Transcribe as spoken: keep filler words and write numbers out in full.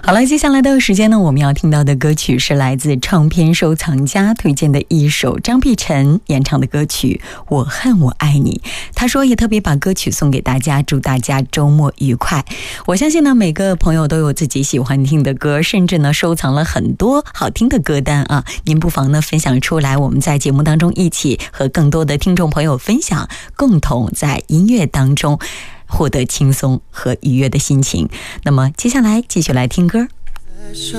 好了，接下来的时间呢，我们要听到的歌曲是来自唱片收藏家推荐的一首张碧晨演唱的歌曲《我恨我爱你》。他说也特别把歌曲送给大家，祝大家周末愉快。我相信呢，每个朋友都有自己喜欢听的歌，甚至呢收藏了很多好听的歌单啊。您不妨呢分享出来，我们在节目当中一起和更多的听众朋友分享，共同在音乐当中获得轻松和愉悦的心情。那么接下来继续来听歌。 在手